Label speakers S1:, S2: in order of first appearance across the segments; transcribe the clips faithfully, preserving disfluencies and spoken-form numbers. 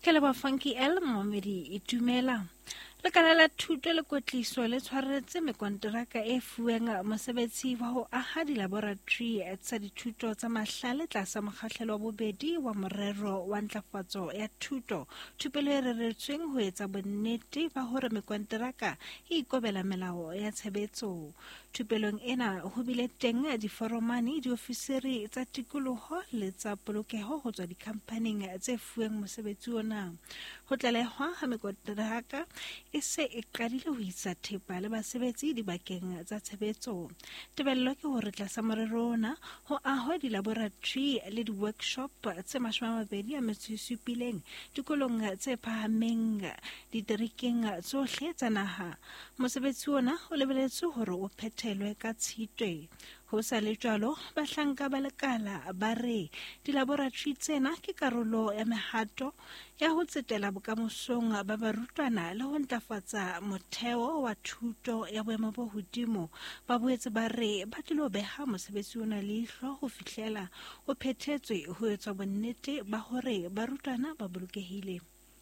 S1: Ke leba Funky L Mohamedi Itumela. Lekala la thuto le kwetliso le tshwaretse mekonteraka e fuweng mosebetsi wa ho aha dilaboratory tsa dithuto tsa mahlale tlasa mokgahlelo wa bobedi wa morero wa ntlafatso ya thuto thupelo e reretsweng ho etsa bonnete ba hore mekonteraka e ikobela melao ya tshebetso. Thupelong ena ho bile teng diforomane diofisiri tsa tikoloho le tsa polokeho ho tswa dikhampaning tse fuweng mosebetsi ona. Ho tlalehwa ha mekonteraka e se e qadile ho isa thepa le basebetsi dibakeng tsa tshebetso. Tebello ke hore tlasa morero ona ho ahwe dilaboratory le di-workshop tse mashome a mabedi a metso e supileng dikolong tse phahameng diterekeng tsohle tsa naha. Mosebetsi ona o lebelletswe hore o phethelwe ka Tshitwe. Ho sa le jwalo, bahlanka ba lekala ba re dilaboratory tsena ke karolo ya mehato ya ho tsetela bokamosong ba barutwana le ho ntlafatsa motheo wa thuto ya boemo bo hodimo. Ba boetse ba re ba tlo beha mosebetsi ona leihlo ho fihlela o phethetswe ho etswa bonnete ba hore barutwana ba bolokehile.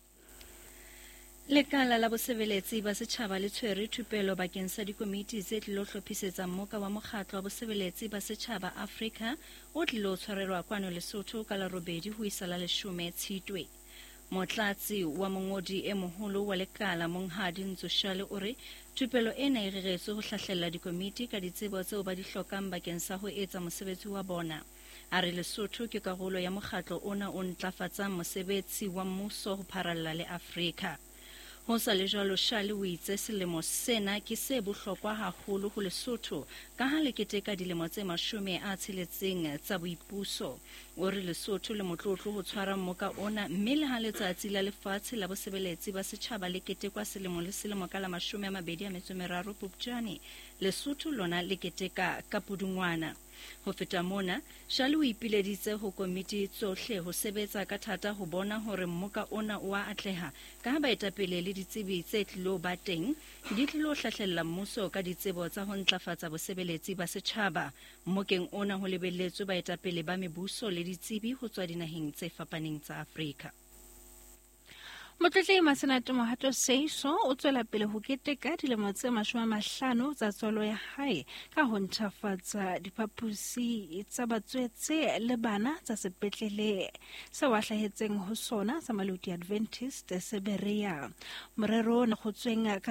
S2: Lekala la bosebeletsi ba setjhaba le tshwere thupelo bakeng sa dikomiti tse tlilo hlophisetsa mmoka wa mokgatlo wa bosebeletsi ba setjhaba Afrika o tlilo tshwarelwa kwano Lesotho ka la robedi ho isa la leshome Tshitwe. Motlatsi wa mongodi e moholo wa lekala Monghadi Ntshoshale o re thupelo ena e reretswe ho hlahlella dikomiti ka ditsebo tseo ba di hlokang bakeng sa ho etsa mosebetsi wa bona. A re Lesotho ke karolo ya mokgatlo ona o ntlafatsang mosebetsi wa mmuso ho pharalla le Afrika. Ho sa le jwalo Shale o itse selemo sena ke se bohlokwa haholo ho Lesotho ka ha le keteka dilemo tse mashome a tsheletseng tsa boipuso. O re Lesotho le motlotlo ho tshwara mmoka ona mme le ha letsatsi la lefatshe la bosebeletsi ba setjhaba le ketekwa selemo le selemo ka la mashome a mabedi a metso e meraro Phupjane, Lesotho lona le keteka ka Pudungwana. Ho feta mona, Shale o ipileditse ho komiti tsohle ho sebetsa ka thata ho bona hore mmoka ona o a atleha ka ha baetapele le ditsebi tse tlilo ba teng di tlilo hlahlella mmuso ka ditsebo tsa ho ntlafatsa bosebeletsi ba setjhaba. Mmokeng ona ho lebelletswe baetapele ba mebuso le ditsebi ho tswa dinaheng tse fapaneng tsa Afrika.
S1: Motlotli Masenate Mohato Seiso o tswela pele ho keteka dilemo tse mashome a mahlano tsa tswalo ya hae ka ho ntjhafatsa diphapusi tsa batswetse le bana tsa sepetlele seo a hlahetseng ho sona sa Maluti Adventist Seberia. Morero o nakgotsweng ka